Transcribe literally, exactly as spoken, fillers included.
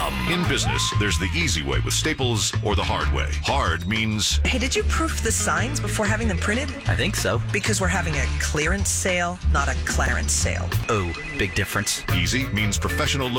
com. In business, there's the easy way with Staples or the hard way. Hard means... Hey, did you proof the signs before having them printed? I think so. Because we're having a clearance sale, not a Clarence sale. Oh, big difference. Easy means professional look.